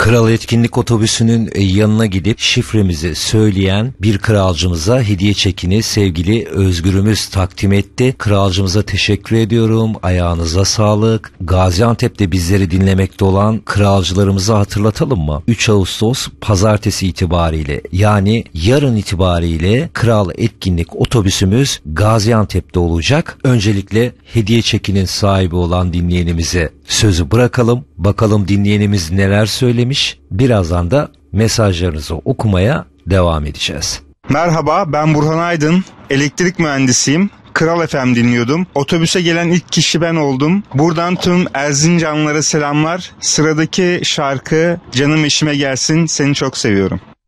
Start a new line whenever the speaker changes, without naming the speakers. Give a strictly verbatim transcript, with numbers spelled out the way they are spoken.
Kral Etkinlik Otobüsü'nün yanına gidip şifremizi söyleyen bir kralcımıza hediye çekini sevgili Özgür'ümüz takdim etti. Kralcımıza teşekkür ediyorum. Ayağınıza sağlık. Gaziantep'te bizleri dinlemekte olan kralcılarımızı hatırlatalım mı? üç Ağustos pazartesi itibariyle, yani yarın itibariyle Kral Etkinlik Otobüsümüz Gaziantep'te olacak. Öncelikle hediye çekinin sahibi olan dinleyenimize sözü bırakalım. Bakalım dinleyenimiz neler söylemiş. Birazdan da mesajlarınızı okumaya devam edeceğiz.
Merhaba, ben Burhan Aydın. Elektrik mühendisiyim. Kral F M dinliyordum. Otobüse gelen ilk kişi ben oldum. Buradan tüm Erzincanlılara selamlar. Sıradaki şarkı Canım Eşime Gelsin. Seni çok seviyorum.